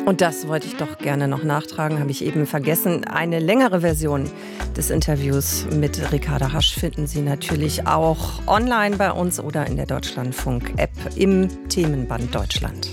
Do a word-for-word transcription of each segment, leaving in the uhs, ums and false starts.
Und das wollte ich doch gerne noch nachtragen, habe ich eben vergessen. Eine längere Version des Interviews mit Ricarda Hasch finden Sie natürlich auch online bei uns oder in der Deutschlandfunk-App im Themenband Deutschland.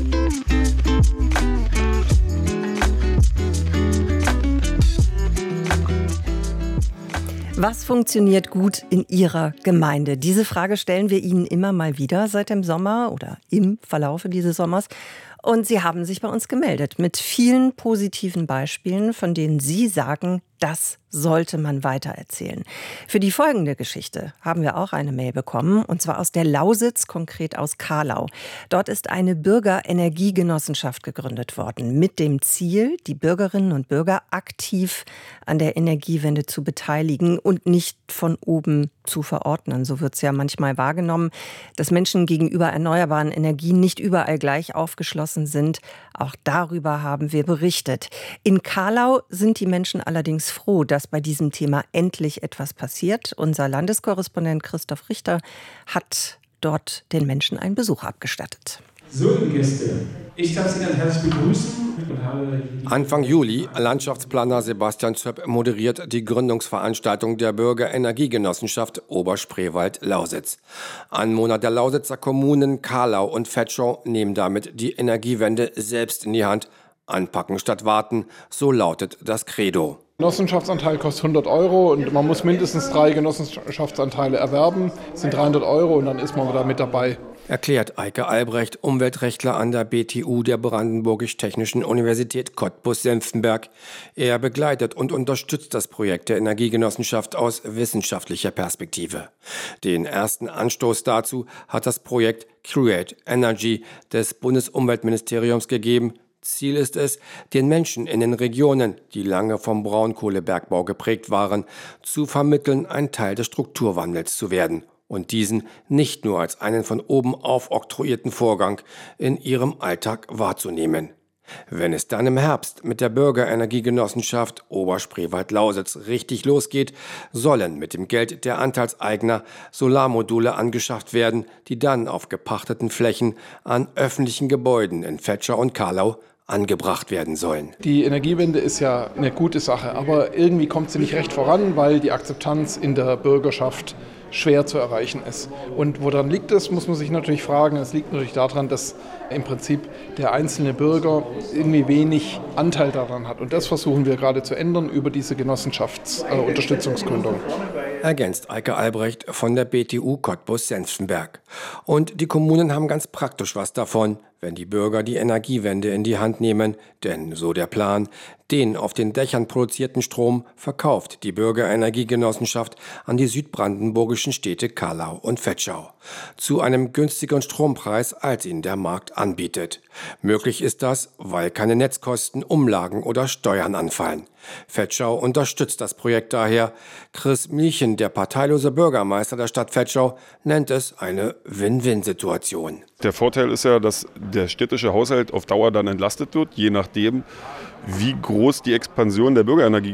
Was funktioniert gut in Ihrer Gemeinde? Diese Frage stellen wir Ihnen immer mal wieder seit dem Sommer oder im Verlaufe dieses Sommers. Und Sie haben sich bei uns gemeldet mit vielen positiven Beispielen, von denen Sie sagen, das sollte man weitererzählen. Für die folgende Geschichte haben wir auch eine Mail bekommen, und zwar aus der Lausitz, konkret aus Kahlau. Dort ist eine Bürgerenergiegenossenschaft gegründet worden, mit dem Ziel, die Bürgerinnen und Bürger aktiv an der Energiewende zu beteiligen und nicht von oben zu verordnen. So wird es ja manchmal wahrgenommen, dass Menschen gegenüber erneuerbaren Energien nicht überall gleich aufgeschlossen sind. Auch darüber haben wir berichtet. In Kahlau sind die Menschen allerdings froh, dass bei diesem Thema endlich etwas passiert. Unser Landeskorrespondent Christoph Richter hat dort den Menschen einen Besuch abgestattet. So, liebe Gäste, ich darf Sie ganz herzlich begrüßen. Und habe Anfang Juli, Landschaftsplaner Sebastian Zöpp moderiert die Gründungsveranstaltung der Bürgerenergiegenossenschaft Oberspreewald-Lausitz. Anwohner der Lausitzer Kommunen Kahlau und Vetschau nehmen damit die Energiewende selbst in die Hand. Anpacken statt warten, so lautet das Credo. Genossenschaftsanteil kostet hundert Euro und man muss mindestens drei Genossenschaftsanteile erwerben. Das sind dreihundert Euro und dann ist man da mit dabei. Erklärt Eike Albrecht, Umweltrechtler an der B T U der Brandenburgisch-Technischen Universität Cottbus-Senftenberg. Er begleitet und unterstützt das Projekt der Energiegenossenschaft aus wissenschaftlicher Perspektive. Den ersten Anstoß dazu hat das Projekt Create Energy des Bundesumweltministeriums gegeben. Ziel ist es, den Menschen in den Regionen, die lange vom Braunkohlebergbau geprägt waren, zu vermitteln, ein Teil des Strukturwandels zu werden und diesen nicht nur als einen von oben aufoktroyierten Vorgang in ihrem Alltag wahrzunehmen. Wenn es dann im Herbst mit der Bürgerenergiegenossenschaft Oberspreewald-Lausitz richtig losgeht, sollen mit dem Geld der Anteilseigner Solarmodule angeschafft werden, die dann auf gepachteten Flächen an öffentlichen Gebäuden in Vetschau und Kahlau angebracht werden sollen. Die Energiewende ist ja eine gute Sache, aber irgendwie kommt sie nicht recht voran, weil die Akzeptanz in der Bürgerschaft schwer zu erreichen ist. Und woran liegt es, muss man sich natürlich fragen. Es liegt natürlich daran, dass im Prinzip der einzelne Bürger irgendwie wenig Anteil daran hat. Und das versuchen wir gerade zu ändern über diese Genossenschaftsunterstützungsgründung. Äh, Ergänzt Eike Albrecht von der B T U Cottbus-Senftenberg. Und die Kommunen haben ganz praktisch was davon, wenn die Bürger die Energiewende in die Hand nehmen. Denn, so der Plan, den auf den Dächern produzierten Strom verkauft die Bürgerenergiegenossenschaft an die südbrandenburgischen Städte Kahlau und Vetschau. Zu einem günstigeren Strompreis, als ihn der Markt anbietet. Möglich ist das, weil keine Netzkosten, Umlagen oder Steuern anfallen. Vetschau unterstützt das Projekt daher. Chris Mielchen, der parteilose Bürgermeister der Stadt Vetschau, nennt es eine Win-Win-Situation. Der Vorteil ist ja, dass der städtische Haushalt auf Dauer dann entlastet wird, je nachdem, wie groß die Expansion der Bürgerenergie